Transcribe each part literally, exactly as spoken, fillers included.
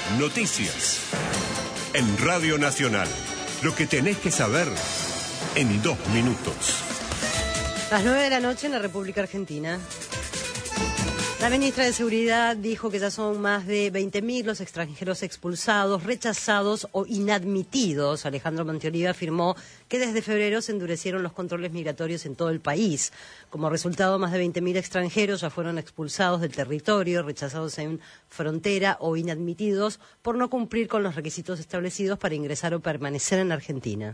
Noticias. En Radio Nacional. Lo que tenés que saber en dos minutos. Las nueve de la noche en la República Argentina. La ministra de Seguridad dijo que ya son más de veinte mil los extranjeros expulsados, rechazados o inadmitidos. Alejandro Mantioliva afirmó que desde febrero se endurecieron los controles migratorios en todo el país. Como resultado, más de veinte mil extranjeros ya fueron expulsados del territorio, rechazados en frontera o inadmitidos por no cumplir con los requisitos establecidos para ingresar o permanecer en Argentina.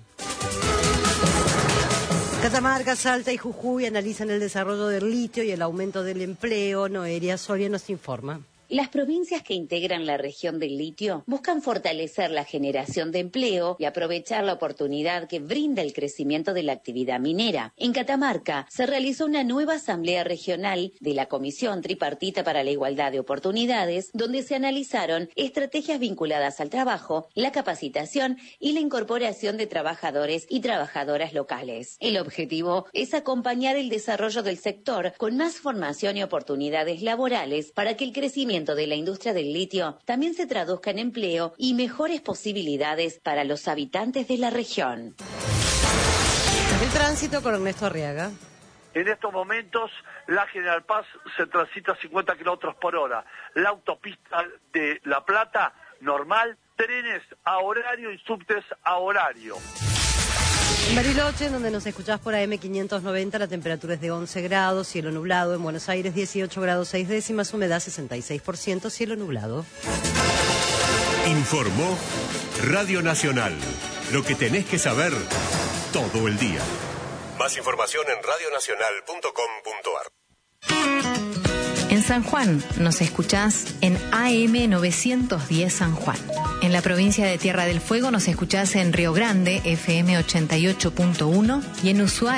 Catamarca, Salta y Jujuy analizan el desarrollo del litio y el aumento del empleo. Noelia Soria nos informa. Las provincias que integran la región del litio buscan fortalecer la generación de empleo y aprovechar la oportunidad que brinda el crecimiento de la actividad minera. En Catamarca se realizó una nueva asamblea regional de la Comisión Tripartita para la Igualdad de Oportunidades, donde se analizaron estrategias vinculadas al trabajo, la capacitación y la incorporación de trabajadores y trabajadoras locales. El objetivo es acompañar el desarrollo del sector con más formación y oportunidades laborales para que el crecimiento de la industria del litio también se traduzca en empleo y mejores posibilidades para los habitantes de la región. El tránsito con Ernesto Arriaga. En estos momentos, la General Paz se transita a cincuenta kilómetros por hora. La autopista de La Plata, normal, trenes a horario y subtes a horario. En Bariloche, donde nos escuchás por A M quinientos noventa, la temperatura es de once grados, cielo nublado. En Buenos Aires, dieciocho grados seis décimas, humedad sesenta y seis por ciento, cielo nublado. Informó Radio Nacional. Lo que tenés que saber todo el día. Más información en radio nacional punto com punto ar. En San Juan nos escuchás en A M novecientos diez San Juan. En la provincia de Tierra del Fuego nos escuchás en Río Grande, F M ochenta y ocho punto uno, y en Ushuaia